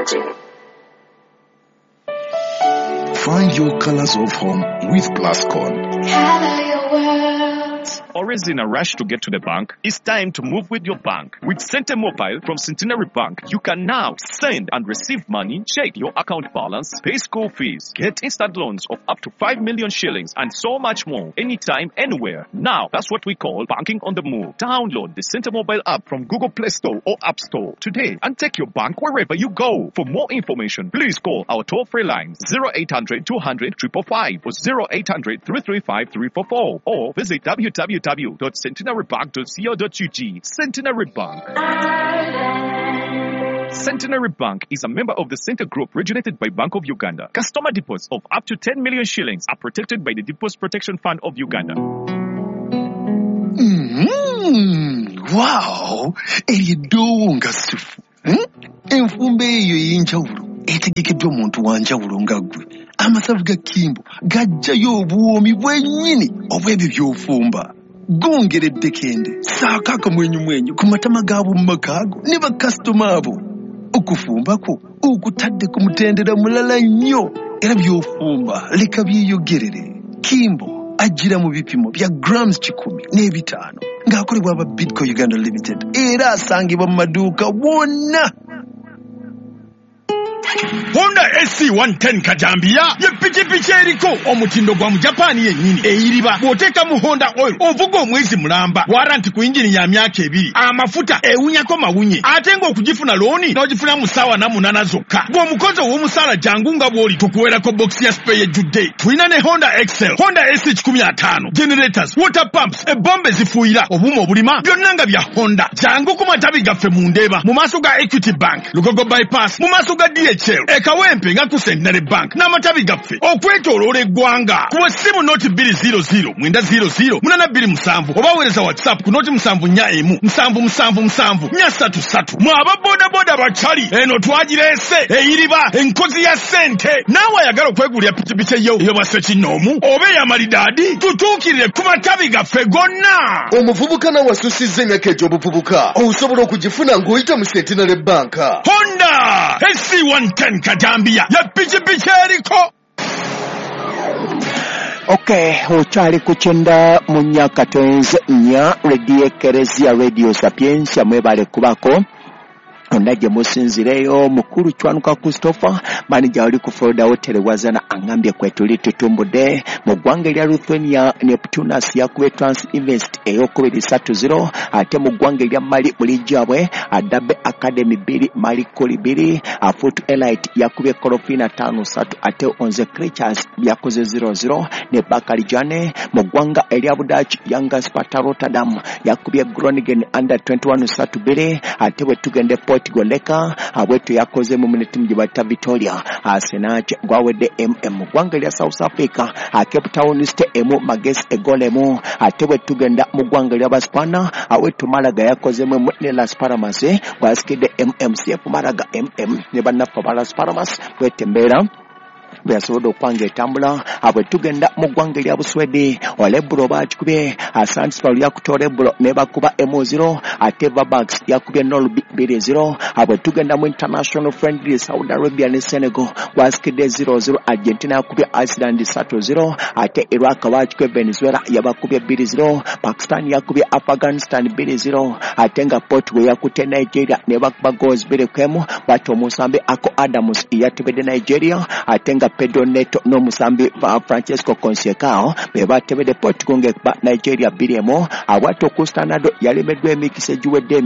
technology. Find your colors of home with Plascon. Color your world. Always in a rush to get to the bank? It's time to move with your bank. With Center Mobile from Centenary Bank, you can now send and receive money, check your account balance, pay school fees, get instant loans of up to 5 million shillings, and so much more, anytime, anywhere. Now, that's what we call banking on the move. Download the Center Mobile app from Google Play Store or App Store today and take your bank wherever you go. For more information, please call our toll-free line 0800 200 555 or 0800 335 344 or visit www.centenarybank.co.ug. Centenary Bank. Centenary Bank is a member of the Center Group originated by Bank of Uganda. Customer deposits of up to 10 million shillings are protected by the Deposit Protection Fund of Uganda. Wow! Eridonga sufu. Enfumbe eyo y'enjawulo etegekeddwa omuntu wanjawulo nga ggwe. Amasavu ga Kimbo gajjayo obuwoomi bwennyini obw'ebyo by'ofumba. Gongeredde kende saako akamwenyumwenyu ku matama gaabo mu makaago ne bakasitoma abo. Okufumba kwo okutadde ku mutendera mulala nnyo era by'ofumba leka byeyogerere. Kimbo ajjira mu bipimo bya grams 100 n'ebitaano ng'akolebwa aba Bidco Uganda Limited era asangibwa mu maduuka wonna. Honda SC110 Kajambia ye pikipiki eriko omutindo gwa mu Japan yennyini eyiriba bw'oteeka mu Honda oil ovuga omwezi mulamba warranty ku injini ya myaka 2 amafuta ewunyako mawunye ate ng'okugifuna looni n'ogifuna mu ssaawa na 8 zokka ng'omukozi ow'omusaala jangu nga bw'oli tukuweerako box ya spray ejjudde. Tulina ne Honda Excel, Honda SH15, generators, water pumps, ebbombe zifuuyira obuuma obulima byonna nga bya Honda. Jangu ku matabi gaffe mu Ndeeba mu maaso ga Equity Bank, Lugogo bypass mu maaso ga DHL ekawempe nga ku Centenary Bank n'amatabi gaffe okwetooloola eggwanga ku ssimu noti 200 900 827 oba weereza WhatsApp ku noti 741 777 433. Mwe ababoodaboda bacali eno twagireese eyiriba enkozi ya ssente. Naawe ayagala okwegulira pikipiki ey'obwa Kinoomu oba ey'amalidaadi tutuukirire ku matabi gaffe gonna. Omuvubuka nawe asusizza emyaka egy'obuvubuka osobola okugifuna ng'oyita mu Centenary Bank. Honda SC110 Kajambia ya pikipiki eriko. Okay, uchali kuchenda munyakatenze nya Radio Ekeresia Radio Sapiensia mwebale kubako. Onaje musinzireyo mukuru Chwanuka Christopher manager oli ku Florida Hotel wazana angambye kwetuli tutumbude mu ggwanga lya Ruthenia Neptunus yakube Trans Invest eyokubiri 30 ate mu ggwanga lya Mali mulijabwe Adabe Academy 2 Mali Koli 2 Foot Elite yakube Korofina 5 ate Onze Creatures yakoze 00 ne Bakari Jane mu ggwanga elya Budachi Yanga Sparta Rotterdam yakube Groningen under 21 2 ate bwe tugende Port Goleka abwetu yakoze mu minute mjibata Victoria Senache gwawede gwanga lya South Africa Cape Town State Magesi egolemu ate bwe tugenda mu gwanga lya Baspana awetu Malaga yakoze mu Las Palmas gwaskide MMCF Malaga ne banafa Las Palmas bwetembera byasobola okwange tambula abwe tugenda mu ggwanga lya Buswede olebbulo bakikubye Sandstorm yakutole ebbulo ne bakuba M0 ate Vabax yakubye Nol 2-0 abwe tugenda mu international friendly Saudi Arabia ne Senegal waskide 0-0 Argentina yakubye Iceland 3-0 ate Iraq bakikubye Venezuela yabakubye 2-0 Pakistan yakubye Afghanistan 2-0 ate nga Portugal yakute Nigeria ne bakuba goals 2-1 bato Musambe Ako Adams yatebede Nigeria ate nga Pedro Neto no Musambi Francesco Consecao bebatebede Portugal ngekuba Nigeria 2-1 awato Kustanado yalemedwe emikise juwedde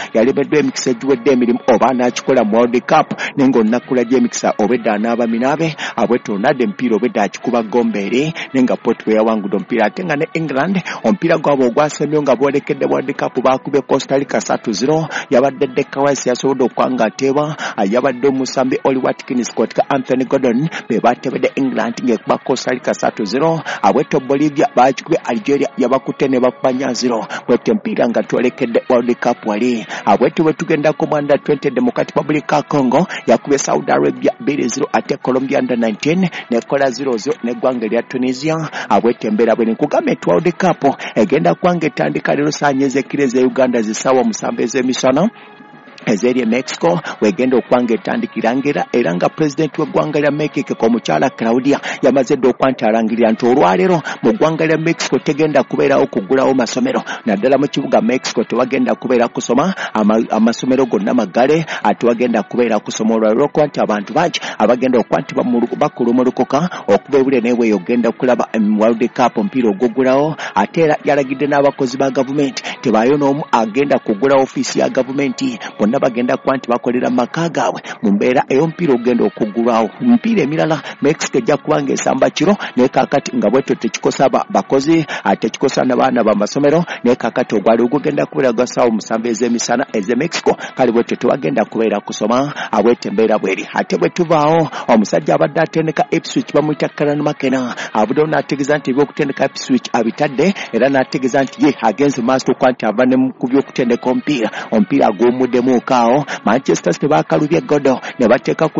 emirimu oba nakikola mu World Cup nengo nakula jemikisa obedda n'abaminabe abweto nade mpira obedda akikuba gombere nenga Portugal yawangudo mpira atenga ne England ompira gwabo ogwasemyo nga bolekedde World Cup bakube Costa Rica 3-0 yabadde Decawise yasobola okwanga ateba yabadde Musambi Oli Watkins Scott Anthony Gordon bebatebede England ngekuba Costa Rica 3-0 abweto Bolivia bakikube Algeria yabakute ne bakubanya 0 bwete mpira nga tolekedde World Cup wali abweto betugenda ku Mwanda 20 Democratic Republic of Congo yakube Saudi Arabia 2-0 ate Colombia under 19 nekola 0-0 ne gwanga lya Tunisia abwete mbera bwe nkugame World Cup egenda kwange tandika lero sanyeze kireze Uganda zisawa musambeze emisana ezeri Mexico wegenda okwanga etandikira era nga president w'eggwanga lya Mexico omukyala Claudia yamaze dde okwantaalangirira nti olwaleero mu ggwanga lya Mexico tegenda kubeerawo kuggulawo masomero naddala mu kibuga Mexico tewagenda kubeera kusoma amasomero gonna magale ate wagenda kubeera kusoma olwaleero kuba nti abantu bangi abagenda okuba nti bakulumulukuka okuba ebule newe ogenda kulaba World Cup omupiira oguggulawo ate era yalagidde n'abakozi ba gavumenti tebaayo n'omu agenda kuggula ofiisi ya gavumenti bonna bagenda kuba nti bakolera maka gaabwe mu mbeera ey'omupiira ogenda okuggulwawo emipiira emirala Mexico ejja kubanga esamba kiro naye kaakati nga bwetyo tekikosa bakozi ate kikosa n'abaana b'amasomero naye kaakati ogwali ogugenda kubeera gwa ssaawa musanvu ez'emisana ez'e Mexico kale bwetyo tewagenda kubeera kusoma abwete embeera bweri ate bwe tuvaawo omusajja abadde atendeka Ipswich bamuyita Karen McKenna abuddewo n'ategeeza nti ebyokutendeka Ipswich abitadde era n'ategeeza nti ye agenze maaso okuba nti ava ne ku byokutendeka omupiira agw'omuddemu kaawo Manchester City baakalubye Godo ne bateeka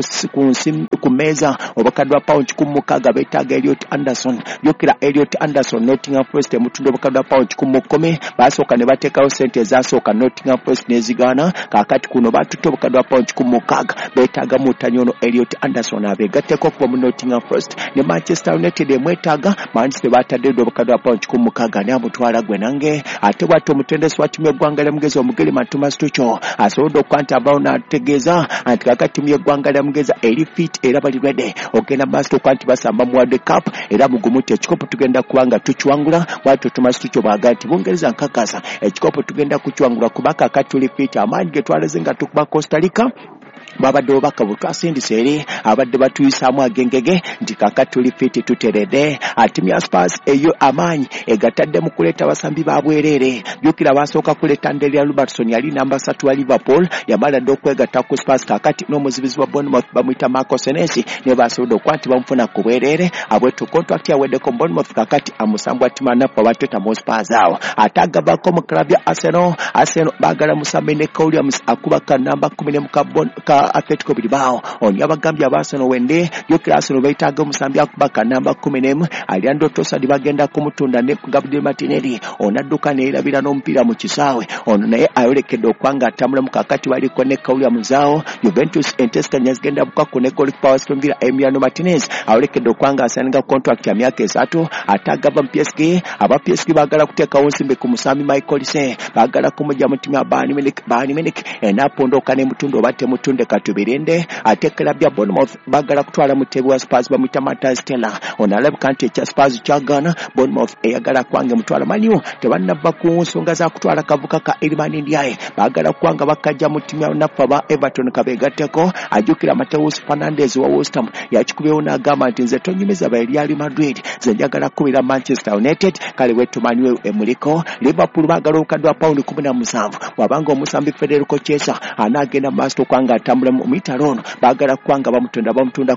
ku mmeeza obukadde bwa pound 16 beetaaga Elliot Anderson yokera Elliot Anderson Nottingham Forest emutunda obukadde bwa pound 10 basooka ne bateekawo sente ezasooka Nottingham Forest nezigaana kaakati kuno batutte obukadde bwa pound 16 beetaaga mutanyono Elliot Anderson abeegatteko okuva mu Nottingham Forest ne Manchester United emwetaaga Manchester baatadde obukadde bwa pound 16 ne amutwala gwe nange ate bw'atyo omutendesi wa ttiimu y'eggwanga lya Mugeza omugere Thomas Tuchel asobodde okuba nti abawo n'ategeeza nti kaakati ttiimu y'eggwanga lya Mugeza eri fit era bali ready ogenda maaso okuba nti basamba mu World Cup era mugumuti ekikopo tugenda kubanga tukiwangula bw'atyo Thomas Tuchel bw'agamba nti Bungereza nkakasa ekikopo tugenda kukiwangula kuba kaakati tuli fit amaanyi ge twalaze nga tukuba Costa Rica babadde obubaka bwetwasindise eri abadde batuyisaamu agengege nti kaakati tuli fiti tuteredde ttiimu ya Spurs eyo amaanyi egatadde mu kuleeta abasambi ba bwereere jjukira basooka kuleeta Ndelia Robertson yali namba 3 wa Liverpool yamala dde okwegatta ku Spurs kaakati n'omuzibizi wa Bournemouth bamuyita Marco Senesi ne basobodde okuba nti bamufuna ku bwereere abwetu contract yaweddeko Bournemouth kaakati amusambu wa ttiimu anafu abateta mu Spurs awo ate agabako mu club ya Arsenal baagala musambe ne Williams akuba ka namba 10 ka Atletico Bilbao oni abagambye Arsenal wende yokira Arsenal bayitaga omusambi akuba ka namba 10 Aliando Trossard bagenda kumutunda ne Gabriel Martinelli onadduka ne erabira n'omupiira mu kisaawe ono naye ayolekedde okwanga atambula mu kakati wali ko ne Williams awo Juventus entesitanya zigenda bukako ne goalkeeper Aston Villa Emiliano Martinez ayolekedde okwanga asaninga contract ya myaka 3 atagava mu PSG aba PSG bagala kuteeka wonsimbe ku musambi Michael Olise bagala kumujja mu timu ya Bayern Munich enapondoka ne mutundo bate mutunde katubirinde ate club ya Bournemouth bagala kutwala mutebi wa Spurs bamuyita Matthias Stellar onalabika nti ekya Spurs kyagana Bournemouth eyagala kwange mutwala maniyo tebannabba ku nsonga za kutwala kavuka ka Iliman Ndiaye bagala kwanga bakajja mu timu ya Napa ba Everton kabegatteko ajukira Mateus Fernandes wa West Ham yakikubeewo n'agamba nti nze tonyumiza ba Real Madrid ze njagala kubira Manchester United kale wetumanyiwe emuliko Liverpool bagala obukadde bwa pound 17 wabanga omusambi Federico Chiesa anagenda maaso kwanga atambula mu mitalono bagala kwanga bamutunda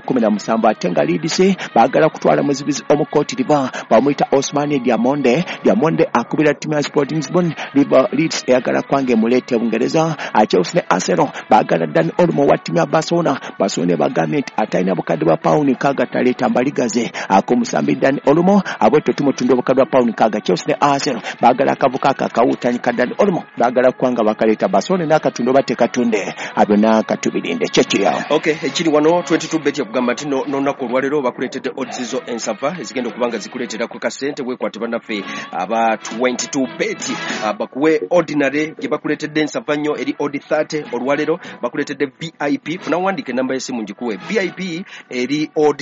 17 ate nga Leeds bagala kutwala muzibizi omukoti liva bamuyita Osmane Diamonde akubira timu ya Sporting Lisbon Leeds eyagala kwanga emulete Bungereza Chelsea ne Arsenal bagala Dani Olmo wa timu ya Barcelona bagambye nti atalina bukadde bwa pound kaga taleta mbaligaze akomusambi Dani Olmo abweto tumutunda obukadde bwa pound kaga Chelsea ne Arsenal bagala akavuka akawutanyi ka Dani Olmo bagala kwanga bakaleta Barcelona n'akatundo batekatunde abona katubirinde kyekiriawo okay ekiri wano 22 bet yakugamba nti n'olunaku olwaleero bakuleetedde odds zo ensava ezigenda okubanga zikuleetera ku kasente weekwate bannaffe aba 22 bet bakuwe ordinary gye bakuleetedde ensava nnyo eri odd 30 olwaleero bakuleetedde VIP funa wandika enamba y'essimu ngikuwe VIP eri odd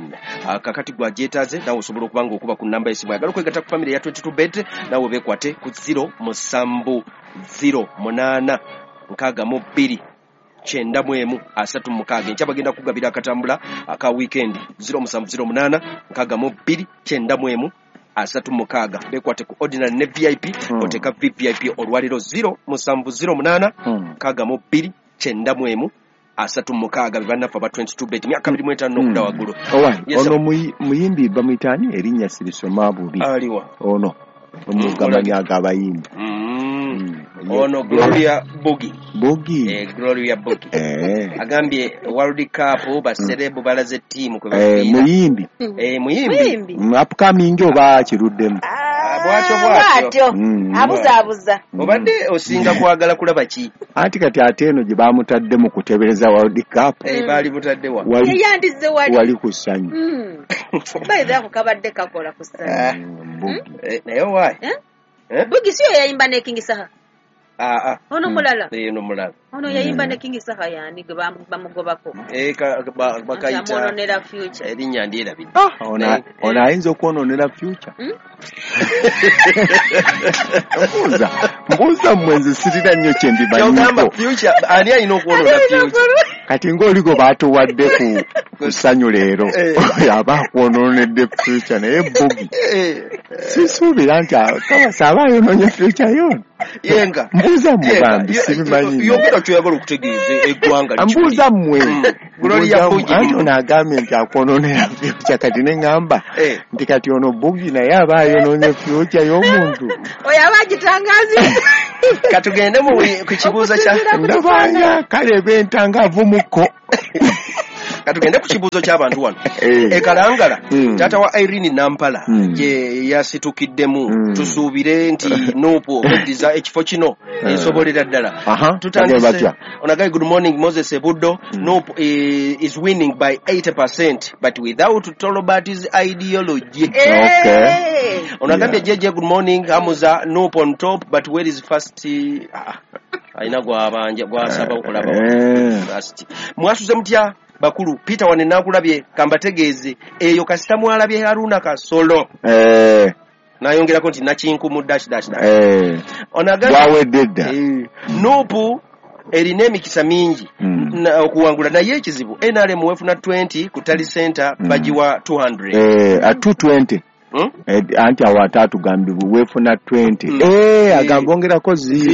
10 kakati gwa gyetaaze nawe osobola okubanga okuba ku namba y'essimu ayagala okwegatta ku famire ya 22 bet nawe beekwate ku 0-7-0-8 nkaaga mu 2 chenda mwemu 36 nchaba genda kugabira akatambula aka weekend 0708 nkaga mu 2 chenda mwemu 36 bekwate ku ordinary ne VIP oteka VIP olwaliro 0708 nkaga mu 2 chenda mwemu 36 bibanafa ba 22 bet myaka 25 n'okudda waggulu ono muyimbi bamuyitani erinnya sirisoma bubi aliwa ono omugabanya agabayimbi ono Gloria Bogi Gloria Bogi agambye World Cup baserebu balaze team kwe muyimbi muyimbi upcoming oba kiruddemu bwatyo abuzaabuza obadde osinga kwagala kulaba ki anti kati ate eno gye baamutadde mu kutebereza World Cup baali mutaddewa yeyandize wali ku ssanyu bayira kukabadde kakola ku ssanyu naye waayi Bugi siyo yayimba ne King Saha ono mulala no mulala ono yayimba ne King Saha yani gwe bamugobako bakayita amononera future erinnya ndyerabidde ono ayinza okwononera future mbuuza mmwe nze sirina nnyo kye kyogamba future ani alina okwonona future kati ng'oliko baatuwadde ku ssanyu leero aba akwononedde future naye Bugi sisuubira nti kabasa aba ayononye future yona yenga mbuuza mugambi sibimanyi yogera kyoyagala okutegeeza eggwanga mbuuza mmwe anti ono agambye nti akwononera future kati ne ŋŋamba nti kati ono Bugi naye aba ayononye future y'omuntu oyo aba agitangaazibwa katugende ku kibuuzo kya ndabanga kale bentangavumuko katugende ku kibuuzo ky'abantu wano ekalangala taata wa Irene Nampala gye yasitukiddemu tusuubire nti Nuupu okuddiza ekifo kino esobolera ddala tutandise onagaye good morning Moses Ebuddo Nuupu is winning by 80% but without Tolobat's ideology onagambye jeje good morning Hamuza Nuupu on top but where is first aina gwabanja gwasaba okulaba first mwasuze mutya bakulu Peter wane nakulabye kambategeeze eyo kasita mwalabye Haruna Kasolo nayongerako nti nakinku mu dash wawededda Nuupu erina emikisa mingi okuwangula naye ekizibu NRM wefuna 20 ku Tally Center bagiwa 200 220 anti awo atatugambibwa weefuna 20 agamba ongerako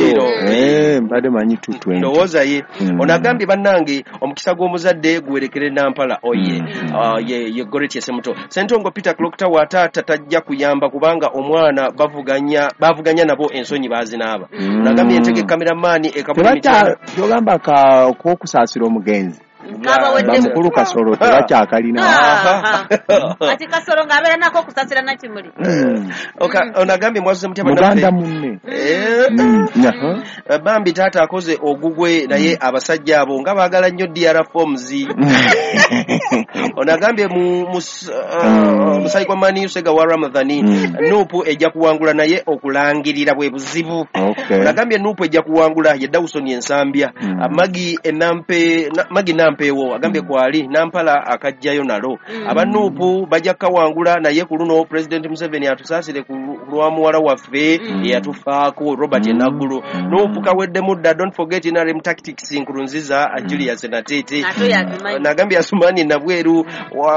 0 mbadde manyi 220 ndowooza ye onagambye bannange omukisa gw'omuzadde guwerekere Nampala oye ye Goreti Semuto Sentongo Peter Clockta wataata tajja kuyamba kubanga omwana bavuganya nabo ensonyi bazinaaba onagambye entege kameramani ekabula kyogamba k'okusaasira omugenzi bamukulu Kasolo tebakyakalina ati Kasolo ng'abeera nako okusasira nakimuli onagambye mwasuze mutya muganda munne bambi taata akoze ogugwe naye abasajja abo nga baagala nnyo DR forms onagambye musayi kwa Mani Usega wa Ramadhani Nuupu ejja kuwangula naye okulangirira bwe buzibu onagambye Nuupu ejja kuwangula ye Dawson Ensambya Magi Nampewo agambye kwali Nampala akajjayo nalo aba Nuupu bajja kawangula naye ku luno President Museveni atusaasire ku lwa muwala waffe eyatufaako Robert Nagulu Nuupu kawedde mudda don't forget NRM tactics Nkurunziza Julius Natete nagambye Asumani Nabweru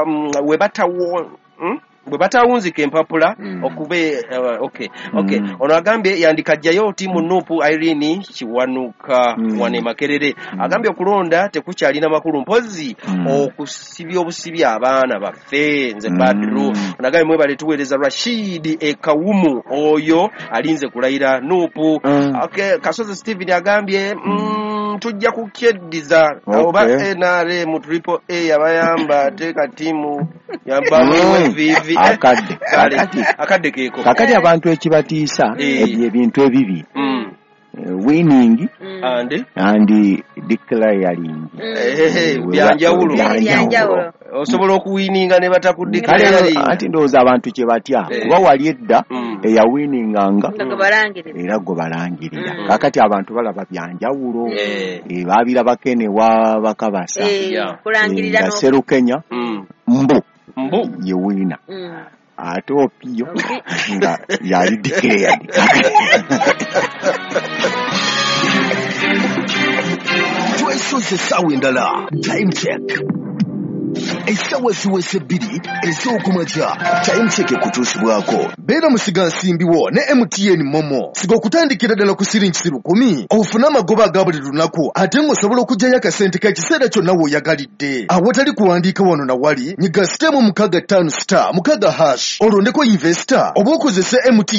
bwe batawunzika empapula okube ono agambye yandikajjayo tiimu Nuupu Irene Kiwanuka wane Makerere agambye okulonda tekukyalina makulu mpozi okusibya obusibi abaana baffe nze Badru onagambye mwebale tuweereza Rashid Ekawumu oyo alinze kulayira Nuupu Kasozi Steven agambye tujja kukyeddiza oba NRM triple A abayamba teeka tiimu yambamu vivi akadde keeko kakati abantu ekibatiisa ebintu ebibi winning and declaring byanjawulo osobola okuwininga ne batakudeclaring anti ndowooza abantu kye batya kuba wali edda eyawininganga era gwe balangirira kakati abantu balaba byanjawulo baabirabako ene wa Bakabasa nga Serukenya mbu ye wina ate Opiyo nga yali declared twesoze essaawa endala time check essaawa ziwese 2 ez'okumakya time check ekutuusibwako beera musigansimbiwo ne MTN Momo siga okutandikira ddala ku siringi 10 ofune amagoba aga buli lunaku ate ng'osobola okugyayo akasente ka kiseera kyonna w'oyagalidde awatali kuwandiika wano na wali nyiga *65*6 olondeko investor oba okozese MTN